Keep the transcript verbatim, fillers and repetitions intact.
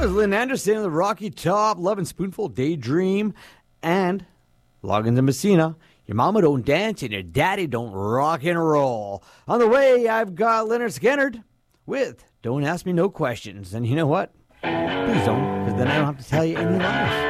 That was Lynn Anderson, the Rocky Top, Lovin' Spoonful, Daydream, and Loggins and Messina. Your mama don't dance and your daddy don't rock and roll. On the way, I've got Leonard Skinner with Don't Ask Me No Questions. And you know what? Please don't, because then I don't have to tell you any lies.